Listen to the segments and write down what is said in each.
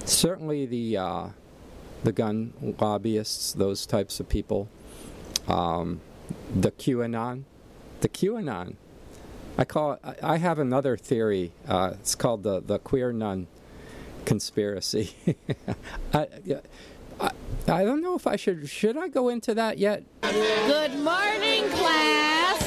certainly the gun lobbyists, those types of people, the QAnon. I have another theory. It's called the queer nun conspiracy. I don't know if I should I go into that yet? Good morning, class.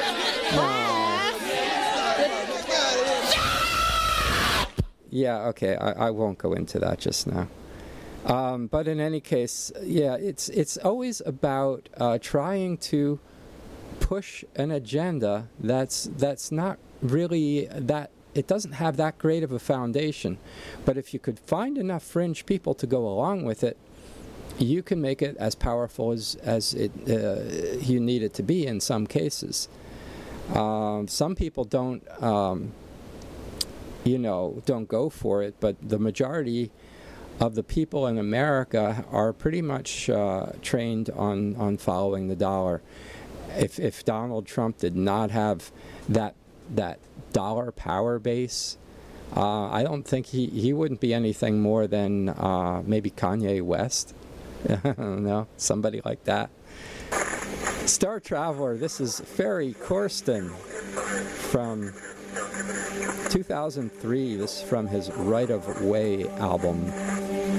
Yeah, okay, I won't go into that just now. But in any case, yeah, it's always about trying to push an agenda that's not really that, it doesn't have that great of a foundation. But if you could find enough fringe people to go along with it, you can make it as powerful as you need it to be in some cases. Some people don't go for it, but the majority of the people in America are pretty much trained on following the dollar. If Donald Trump did not have that dollar power base, I don't think he wouldn't be anything more than maybe Kanye West. I don't know, somebody like that. Star Traveler, this is Ferry Corsten from 2003. This is from his Right of Way album.